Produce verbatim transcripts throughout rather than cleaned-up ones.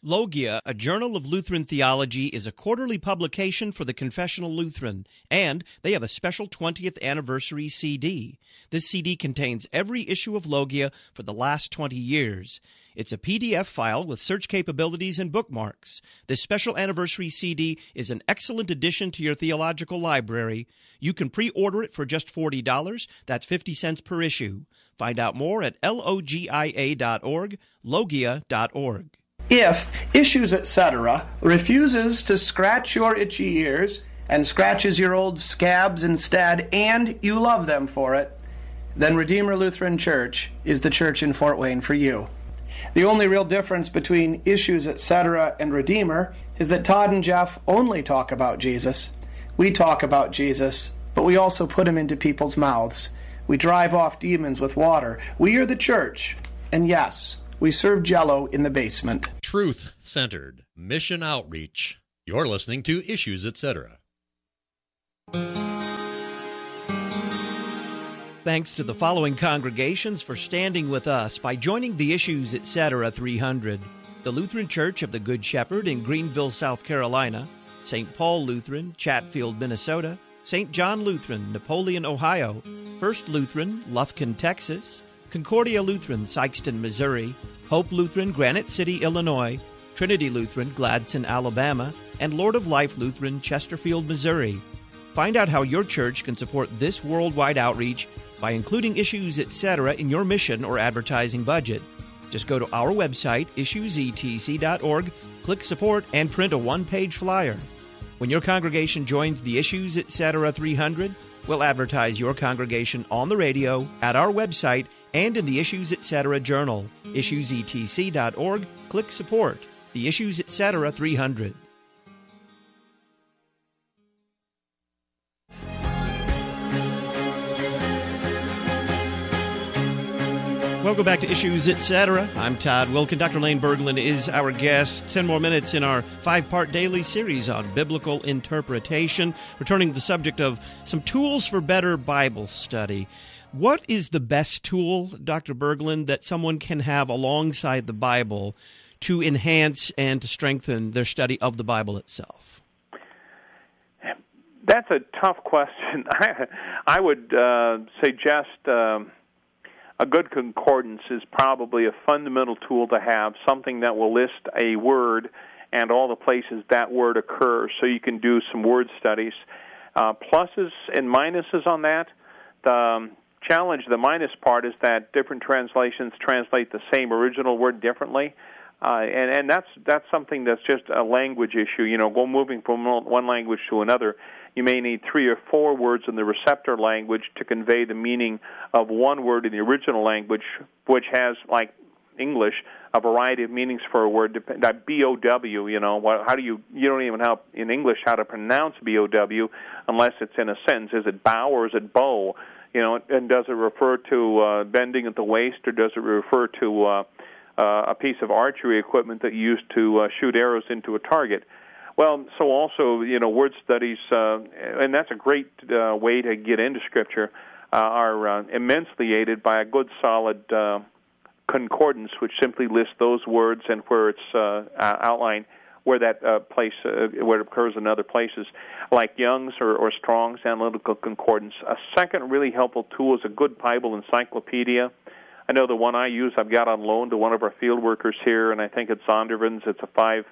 Logia, a Journal of Lutheran Theology, is a quarterly publication for the Confessional Lutheran, and they have a special twentieth anniversary C D. This C D contains every issue of Logia for the last twenty years. It's a P D F file with search capabilities and bookmarks. This special anniversary C D is an excellent addition to your theological library. You can pre-order it for just forty dollars. That's fifty cents per issue. Find out more at logia dot org, logia dot org. If Issues, et cetera refuses to scratch your itchy ears and scratches your old scabs instead, and you love them for it, then Redeemer Lutheran Church is the church in Fort Wayne for you. The only real difference between Issues, et cetera and Redeemer is that Todd and Jeff only talk about Jesus. We talk about Jesus, but we also put him into people's mouths. We drive off demons with water. We are the church, and yes, we serve Jell-O in the basement. Truth-centered mission outreach. You're listening to Issues, et cetera. Thanks to the following congregations for standing with us by joining the Issues, et cetera three hundred. The Lutheran Church of the Good Shepherd in Greenville, South Carolina, Saint Paul Lutheran, Chatfield, Minnesota, Saint John Lutheran, Napoleon, Ohio, First Lutheran, Lufkin, Texas, Concordia Lutheran, Sikeston, Missouri, Hope Lutheran, Granite City, Illinois, Trinity Lutheran, Gladson, Alabama, and Lord of Life Lutheran, Chesterfield, Missouri. Find out how your church can support this worldwide outreach by including Issues, et cetera in your mission or advertising budget. Just go to our website, issues e t c dot org, click Support, and print a one-page flyer. When your congregation joins the Issues, et cetera three hundred, we'll advertise your congregation on the radio, at our website, and in the Issues, et cetera journal, issues e t c dot org, click Support, the Issues, et cetera three hundred. Welcome back to Issues, et cetera. I'm Todd Wilkin. Doctor Lane Berglund is our guest. Ten more minutes in our five-part daily series on biblical interpretation, returning to the subject of some tools for better Bible study. What is the best tool, Doctor Berglund, that someone can have alongside the Bible to enhance and to strengthen their study of the Bible itself? That's a tough question. I, I would uh, suggest uh, a good concordance is probably a fundamental tool to have, something that will list a word and all the places that word occurs, so you can do some word studies. Uh, pluses and minuses on that. The um, challenge, the minus part, is that different translations translate the same original word differently, uh, and and that's that's something that's just a language issue. You know, go moving from one language to another, you may need three or four words in the receptor language to convey the meaning of one word in the original language, which has, like English, a variety of meanings for a word. That B O W, you know, how do you, you don't even know in English how to pronounce B O W unless it's in a sentence. Is it bow or is it bow? You know, and does it refer to uh, bending at the waist, or does it refer to uh, uh, a piece of archery equipment that you use to uh, shoot arrows into a target? Well, so also, you know, word studies, uh, and that's a great uh, way to get into Scripture, uh, are uh, immensely aided by a good, solid uh, concordance, which simply lists those words and where it's uh, outlined, where that uh, place, uh, where it occurs in other places, like Young's or, or Strong's Analytical Concordance. A second really helpful tool is a good Bible encyclopedia. I know the one I use I've got on loan to one of our field workers here, and I think it's Zondervan's. It's a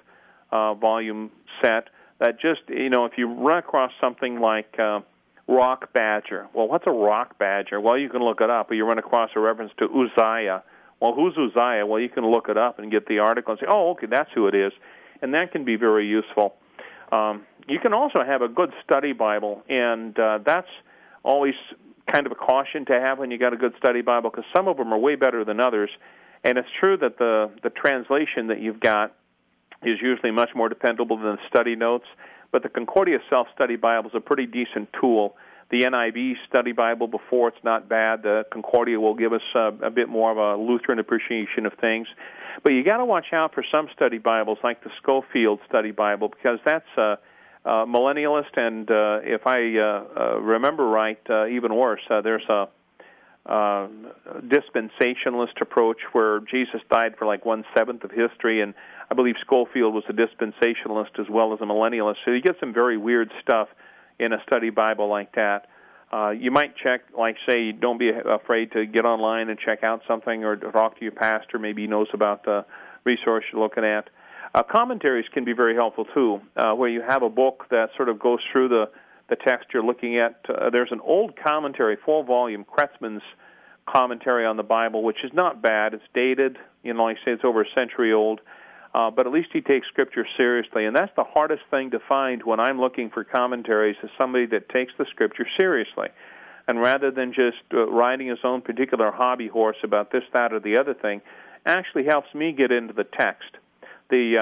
five-volume uh, set that just, you know, if you run across something like uh, rock badger, well, what's a rock badger? Well, you can look it up, or you run across a reference to Uzziah. Well, who's Uzziah? Well, you can look it up and get the article and say, oh, okay, that's who it is. And that can be very useful. Um, you can also have a good study Bible, and uh, that's always kind of a caution to have when you got a good study Bible, because some of them are way better than others. And it's true that the, the translation that you've got is usually much more dependable than the study notes, but the Concordia Self-Study Bible is a pretty decent tool. The N I V Study Bible, before, it's not bad. The Concordia will give us uh, a bit more of a Lutheran appreciation of things. But you got to watch out for some study Bibles, like the Schofield Study Bible, because that's uh, uh, millennialist, and uh, if I uh, uh, remember right, uh, even worse. Uh, there's a, uh, dispensationalist approach where Jesus died for like one-seventh of history, and I believe Schofield was a dispensationalist as well as a millennialist. So you get some very weird stuff in a study Bible like that. Uh, you might check, like, say, don't be afraid to get online and check out something or talk to your pastor. Maybe he knows about the resource you're looking at. Uh, commentaries can be very helpful, too, uh, where you have a book that sort of goes through the, the text you're looking at. Uh, there's an old commentary, full volume, Kretzmann's commentary on the Bible, which is not bad. It's dated. You know, like I say, it's over a century old. Uh, but at least he takes Scripture seriously, and that's the hardest thing to find when I'm looking for commentaries, is somebody that takes the Scripture seriously. And rather than just uh, riding his own particular hobby horse about this, that, or the other thing, actually helps me get into the text. The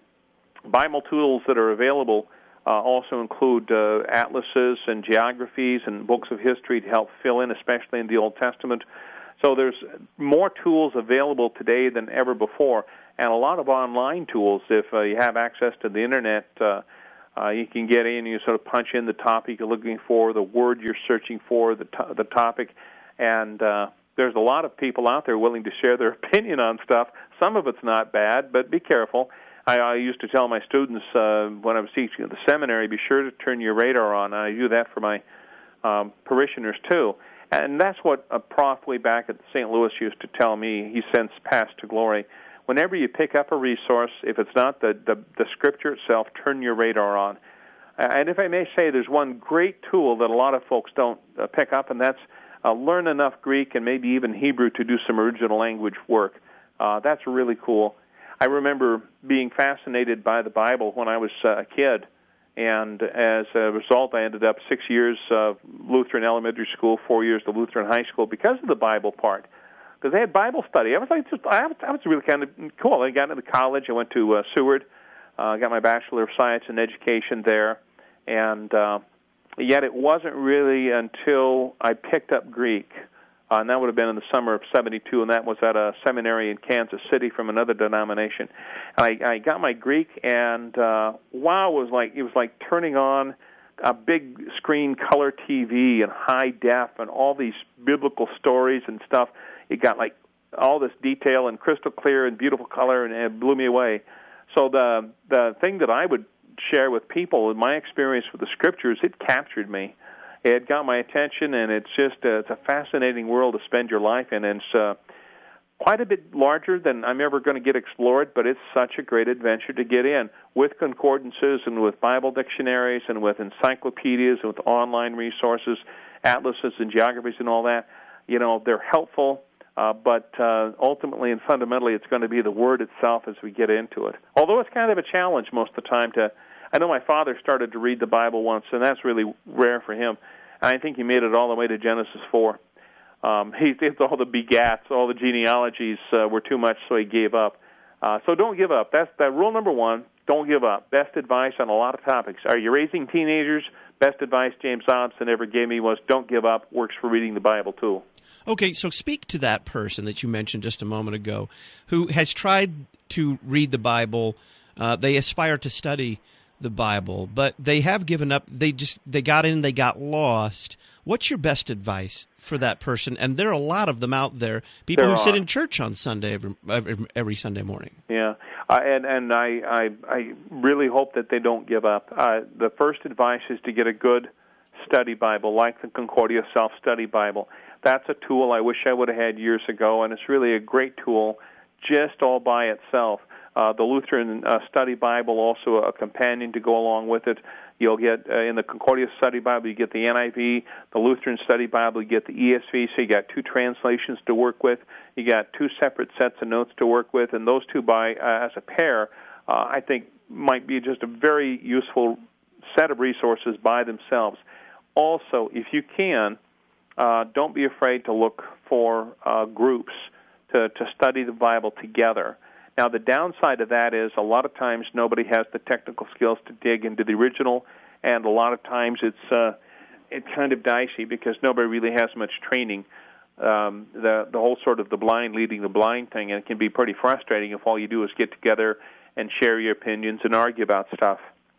uh, Bible tools that are available uh, also include uh, atlases and geographies and books of history to help fill in, especially in the Old Testament. So there's more tools available today than ever before, and a lot of online tools. If uh, you have access to the Internet, uh, uh, you can get in, you sort of punch in the topic you're looking for, the word you're searching for, the, to- the topic, and uh, there's a lot of people out there willing to share their opinion on stuff. Some of it's not bad, but be careful. I, I used to tell my students uh, when I was teaching at the seminary, be sure to turn your radar on. I do that for my um, parishioners, too. And that's what a prof way back at Saint Louis used to tell me. He since passed to glory. Whenever you pick up a resource, if it's not the, the, the Scripture itself, turn your radar on. And if I may say, there's one great tool that a lot of folks don't uh, pick up, and that's uh, learn enough Greek and maybe even Hebrew to do some original language work. Uh, that's really cool. I remember being fascinated by the Bible when I was uh, a kid, and as a result, I ended up six years of Lutheran elementary school, four years of Lutheran high school because of the Bible part. Because they had Bible study. I was like, just, I was, I was really kind of cool. I got into college. I went to uh, Seward, uh, got my Bachelor of Science in Education there, and uh, yet it wasn't really until I picked up Greek, uh, and that would have been in the summer of seventy-two, and that was at a seminary in Kansas City from another denomination. And I, I got my Greek, and uh, wow, it was like it was like turning on a big screen color T V and high def and all these biblical stories and stuff. It got like all this detail and crystal clear and beautiful color, and it blew me away. So the the thing that I would share with people in my experience with the Scriptures, it captured me. It got my attention, and it's just uh, it's a fascinating world to spend your life in, and it's uh, quite a bit larger than I'm ever going to get explored, but it's such a great adventure to get in with concordances and with Bible dictionaries and with encyclopedias and with online resources, atlases and geographies and all that. You know, they're helpful. Uh, but uh, ultimately and fundamentally, it's going to be the Word itself as we get into it. Although it's kind of a challenge most of the time to, I know my father started to read the Bible once, and that's really rare for him. And I think he made it all the way to Genesis four. Um, he did all the begats, all the genealogies uh, were too much, so he gave up. Uh, so don't give up. That's that rule number one. Don't give up. Best advice on a lot of topics. Are you raising teenagers? Best advice James Dobson ever gave me was don't give up. Works for reading the Bible, too. Okay, so speak to that person that you mentioned just a moment ago who has tried to read the Bible. Uh, they aspire to study the Bible, but they have given up. They just they got in, they got lost. What's your best advice for that person? And there are a lot of them out there, people there who are. sit in church on Sunday every, every, every Sunday morning. Yeah, uh, and, and I, I, I really hope that they don't give up. Uh, the first advice is to get a good study Bible, like the Concordia Self-Study Bible. That's a tool I wish I would have had years ago, and it's really a great tool just all by itself. Uh, the Lutheran uh, Study Bible, also a companion to go along with it. You'll get, uh, in the Concordia Study Bible, you get the N I V. The Lutheran Study Bible, you get the E S V, so you got two translations to work with. You got two separate sets of notes to work with, and those two, by uh, as a pair, uh, I think might be just a very useful set of resources by themselves. Also, if you can, Uh, don't be afraid to look for uh, groups to, to study the Bible together. Now, the downside of that is a lot of times nobody has the technical skills to dig into the original, and a lot of times it's uh, it's kind of dicey because nobody really has much training. Um, the the whole sort of the blind leading the blind thing, and it can be pretty frustrating if all you do is get together and share your opinions and argue about stuff.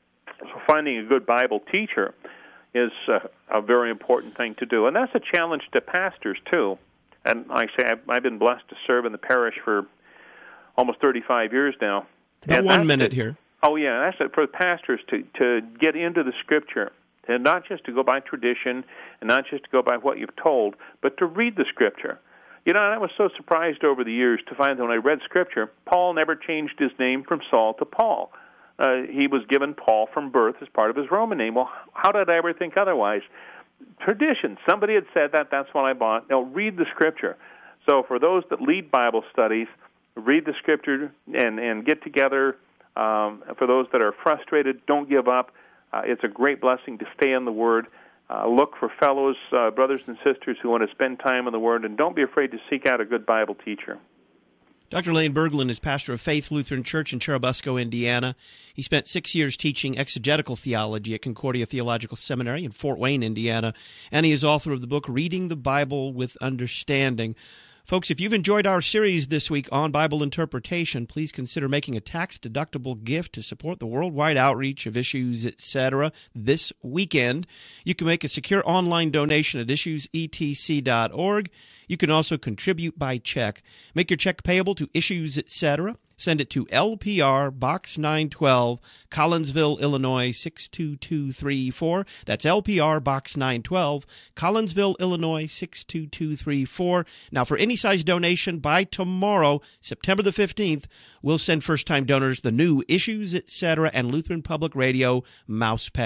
So finding a good Bible teacher is uh, a very important thing to do. And that's a challenge to pastors, too. And like I say, I've, I've been blessed to serve in the parish for almost thirty-five years now. About and one minute it. here. Oh, yeah, that's it for the pastors to, to get into the Scripture, and not just to go by tradition and not just to go by what you've told, but to read the Scripture. You know, I was so surprised over the years to find that when I read Scripture, Paul never changed his name from Saul to Paul. Uh, he was given Paul from birth as part of his Roman name. Well, how did I ever think otherwise? Tradition. Somebody had said that, that's what I bought. Now, read the Scripture. So for those that lead Bible studies, read the Scripture and, and get together. Um, for those that are frustrated, don't give up. Uh, it's a great blessing to stay in the Word. Uh, look for fellows, uh, brothers and sisters who want to spend time in the Word, and don't be afraid to seek out a good Bible teacher. Doctor Lane Berglund is pastor of Faith Lutheran Church in Churubusco, Indiana. He spent six years teaching exegetical theology at Concordia Theological Seminary in Fort Wayne, Indiana, and he is author of the book Reading the Bible with Understanding. Folks, if you've enjoyed our series this week on Bible interpretation, please consider making a tax-deductible gift to support the worldwide outreach of Issues, et cetera this weekend. You can make a secure online donation at issues e t c dot org. You can also contribute by check. Make your check payable to Issues, et cetera. Send it to L P R Box nine twelve, Collinsville, Illinois six two two three four. That's L P R Box nine twelve, Collinsville, Illinois six two two three four. Now, for any size donation by tomorrow, September the fifteenth, we'll send first-time donors the new Issues, et cetera, and Lutheran Public Radio mouse pad.